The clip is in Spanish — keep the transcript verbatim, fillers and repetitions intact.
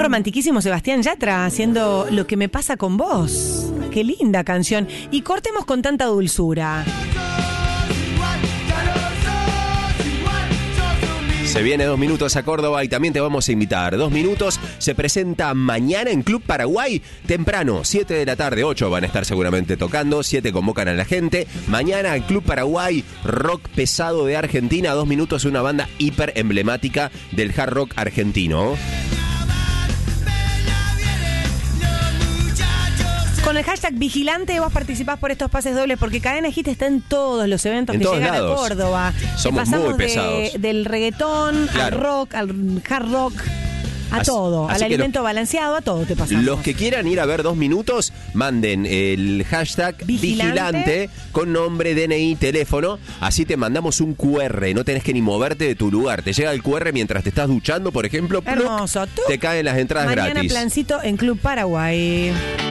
romantiquísimo Sebastián Yatra haciendo Lo que me pasa con vos. Qué linda canción. Y cortemos con tanta dulzura. Se viene Dos Minutos a Córdoba y también te vamos a invitar. Dos Minutos se presenta mañana en Club Paraguay, temprano, siete de la tarde, ocho van a estar seguramente tocando, siete convocan a la gente. Mañana en Club Paraguay, rock pesado de Argentina. Dos Minutos, una banda hiper emblemática del hard rock argentino. Con el hashtag Vigilante vos participás por estos pases dobles porque Cadena Hit está en todos los eventos en que todos llegan lados. a Córdoba. Somos Pasamos muy pesados. De, del reggaetón claro. al rock, al hard rock, a Así, todo, así al alimento lo, balanceado, a todo te pasamos. Los que quieran ir a ver Dos Minutos, manden el hashtag Vigilante, Vigilante con nombre, D N I, teléfono. Así te mandamos un Q R, no tenés que ni moverte de tu lugar. Te llega el Q R mientras te estás duchando, por ejemplo. Hermoso. Te caen las entradas Mañana gratis. Plancito en Club Paraguay.